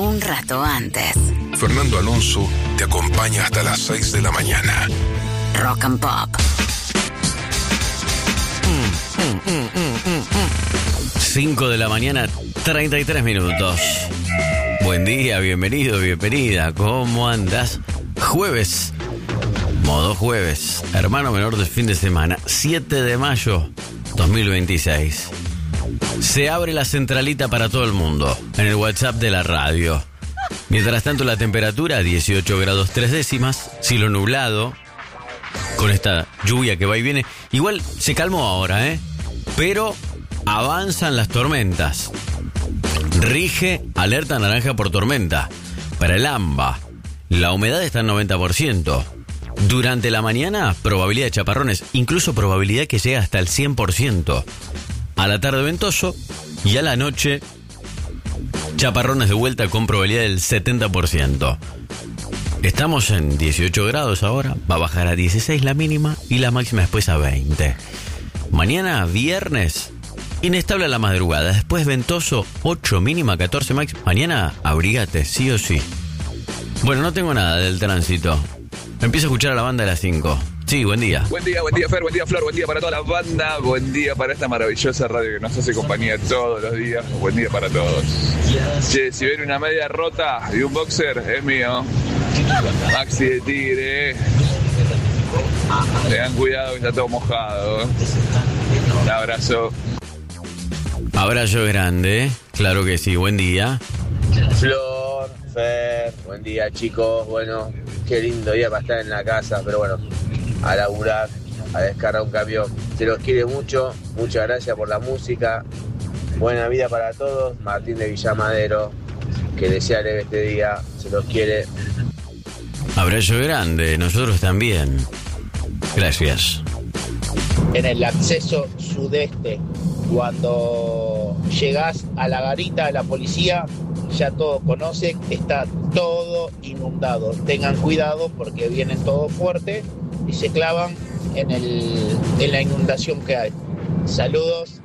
un rato antes. Fernando Alonso te acompaña hasta las 6 de la mañana. Rock and Pop. 5 de la mañana, 33 minutos. Buen día, bienvenido, bienvenida. ¿Cómo andás? Jueves, modo jueves, hermano menor del fin de semana, 7 de mayo 2026. Se abre la centralita para todo el mundo en el WhatsApp de la radio. Mientras tanto, la temperatura 18 grados 3 décimas, cielo nublado, con esta lluvia que va y viene. Igual se calmó ahora, pero avanzan las tormentas. Rige alerta naranja por tormenta para el AMBA. La humedad está en 90%. Durante la mañana, probabilidad de chaparrones, incluso probabilidad que llega hasta el 100%. A la tarde ventoso y a la noche chaparrones de vuelta con probabilidad del 70%. Estamos en 18 grados ahora, va a bajar a 16 la mínima y la máxima después a 20. Mañana viernes, inestable a la madrugada, después ventoso, 8 mínima, 14 máxima. Mañana abrigate, sí o sí. Bueno, no tengo nada del tránsito. Empiezo a escuchar a la banda de las 5. Sí, buen día. Buen día Fer, buen día Flor, buen día para toda la banda, buen día para esta maravillosa radio que nos hace compañía todos los días, buen día para todos. Che, si ven una media rota y un boxer, es mío. Maxi de Tigre. Tengan cuidado que está todo mojado. Un abrazo. Abrazo grande, claro que sí, buen día. Flor, Fer, buen día chicos, bueno, qué lindo día para estar en la casa, pero bueno, a laburar, a descargar un camión. Se los quiere mucho, muchas gracias por la música, buena vida para todos. Martín de Villamadero, que desea leve este día, se los quiere. Abrazo grande, nosotros también. Gracias. En el acceso sudeste, cuando llegás a la garita de la policía, ya todos conocen, está todo inundado. Tengan cuidado porque vienen todos fuertes y se clavan en la inundación que hay. Saludos.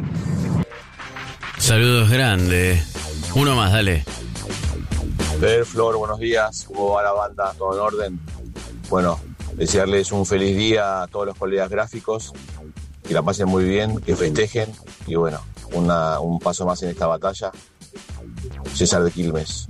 Saludos grandes. Uno más, dale. Fer, Flor, buenos días. ¿Cómo va la banda? ¿Todo en orden? Bueno, desearles un feliz día a todos los colegas gráficos. Que la pasen muy bien, que festejen. Y bueno, un paso más en esta batalla. César de Quilmes.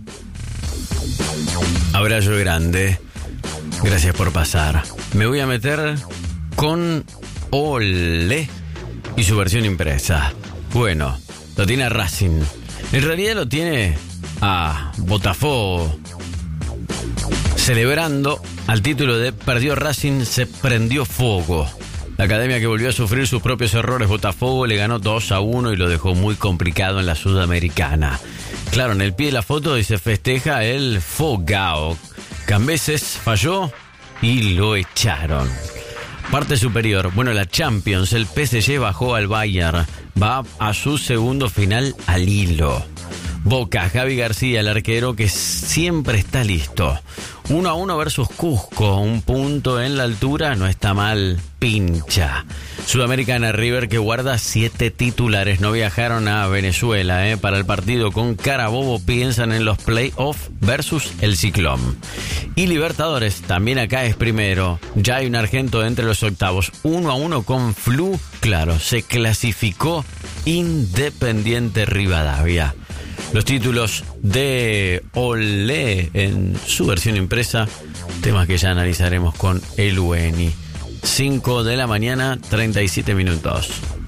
Abrazo grande. Gracias por pasar. Me voy a meter con Ole y su versión impresa. Bueno, lo tiene a Racing. En realidad lo tiene a Botafogo. Celebrando al título de Perdió Racing, se prendió fuego. La academia, que volvió a sufrir sus propios errores, Botafogo, le ganó 2-1 y lo dejó muy complicado en la Sudamericana. Claro, en el pie de la foto dice festeja el Fogao. Cambeses falló y lo echaron. Parte superior. Bueno, la Champions, el PSG bajó al Bayern. Va a su segundo final al hilo. Boca, Javi García, el arquero que siempre está listo. 1-1 versus Cusco, un punto en la altura, no está mal, pincha. Sudamericana, River, que guarda 7 titulares, no viajaron a Venezuela, para el partido con Carabobo, piensan en los playoffs versus el Ciclón. Y Libertadores, también acá es primero, ya hay un argento entre los octavos, 1-1 con Flu, claro, se clasificó Independiente Rivadavia. Los títulos de Olé en su versión impresa, temas que ya analizaremos con el Ueni. 5 de la mañana, 37 minutos.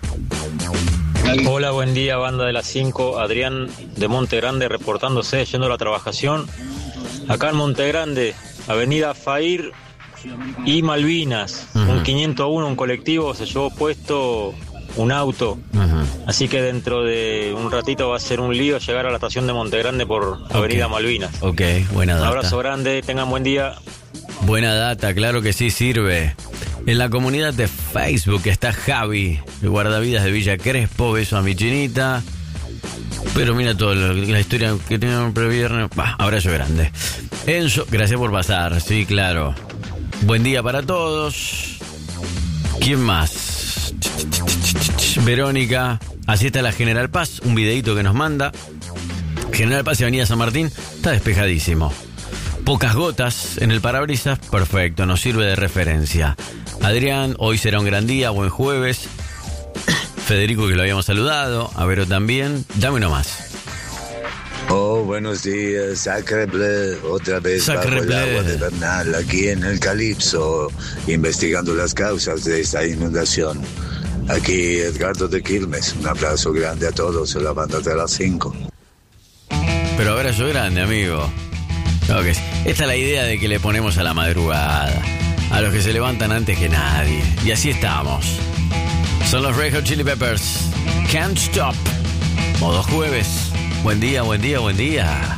Hola, buen día, banda de las 5. Adrián de Monte Grande reportándose, yendo a la trabajación. Acá en Monte Grande, avenida Fair y Malvinas. Un 501, un colectivo, se llevó puesto un auto. Así que dentro de un ratito va a ser un lío llegar a la estación de Monte Grande por Avenida Malvinas. Ok, buena data. Un abrazo grande, tengan buen día. Buena data, claro que sí, sirve. En la comunidad de Facebook está Javi, el guardavidas de Villa Crespo. Beso a mi chinita. Pero mira toda la historia que tiene un previernes. Abrazo grande. Enzo, gracias por pasar, sí, claro. Buen día para todos. ¿Quién más? Verónica, así está la General Paz, un videito que nos manda. General Paz y Avenida San Martín está despejadísimo. Pocas gotas en el parabrisas, perfecto, nos sirve de referencia. Adrián, hoy será un gran día, buen jueves. Federico, que lo habíamos saludado, a Vero también. Dame uno más. Oh, buenos días, Sacre Bleu, otra vez bajo el agua de Bernal, aquí en el Calipso, investigando las causas de esta inundación. Aquí Edgardo de Quilmes, un abrazo grande a todos, la banda de las 5. Pero abrazo grande, amigo. Claro que sí. Esta es la idea de que le ponemos a la madrugada, a los que se levantan antes que nadie. Y así estamos. Son los Red Hot Chili Peppers. Can't Stop. Modo jueves. Buen día, buen día, buen día.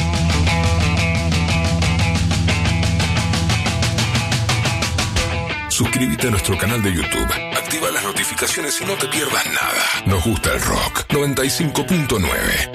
Suscríbete a nuestro canal de YouTube. Activa las notificaciones y no te pierdas nada. Nos gusta el rock. 95.9.